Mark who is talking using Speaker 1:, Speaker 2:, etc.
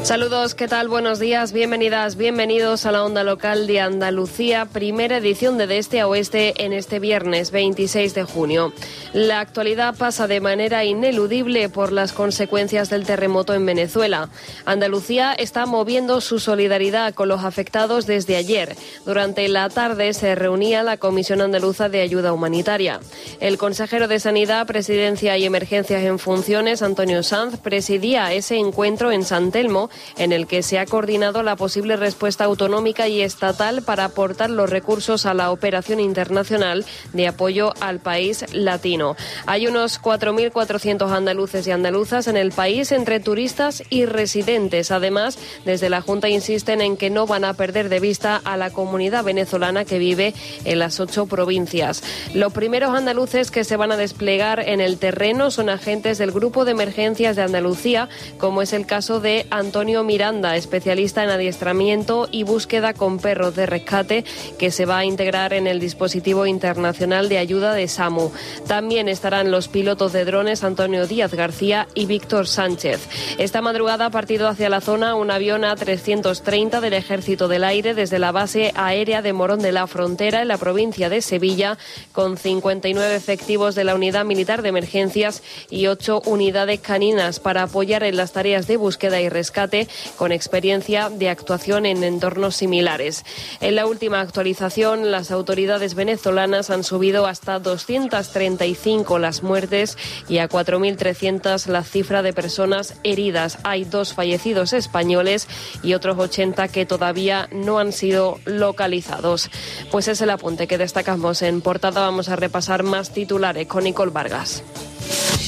Speaker 1: Saludos, ¿qué tal? Buenos días, bienvenidas, bienvenidos a la Onda Local de Andalucía, primera edición de Este a Oeste en este viernes 26 de junio. La actualidad pasa de manera ineludible por las consecuencias del terremoto en Venezuela. Andalucía está moviendo su solidaridad con los afectados desde ayer. Durante la tarde se reunía la Comisión Andaluza de Ayuda Humanitaria. El consejero de Sanidad, Presidencia y Emergencias en funciones, Antonio Sanz, presidía ese encuentro en San Telmo, en el que se ha coordinado la posible respuesta autonómica y estatal para aportar los recursos a la operación internacional de apoyo al país latino. Hay unos 4.400 andaluces y andaluzas en el país, entre turistas y residentes. Además, desde la Junta insisten en que no van a perder de vista a la comunidad venezolana que vive en las 8 provincias. Los primeros andaluces que se van a desplegar en el terreno son agentes del Grupo de Emergencias de Andalucía, como es el caso de Antonio Miranda, especialista en adiestramiento y búsqueda con perros de rescate, que se va a integrar en el dispositivo internacional de ayuda de SAMU. También estarán los pilotos de drones Antonio Díaz García y Víctor Sánchez. Esta madrugada ha partido hacia la zona un avión A330 del Ejército del Aire desde la base aérea de Morón de la Frontera, en la provincia de Sevilla, con 59 efectivos de la Unidad Militar de Emergencias y 8 unidades caninas para apoyar en las tareas de búsqueda y rescate, con experiencia de actuación en entornos similares. En la última actualización, las autoridades venezolanas han subido hasta 235 las muertes y a 4.300 la cifra de personas heridas. Hay 2 fallecidos españoles y otros 80 que todavía no han sido localizados. Pues es el apunte que destacamos en portada. Vamos a repasar más titulares con Nicole Vargas.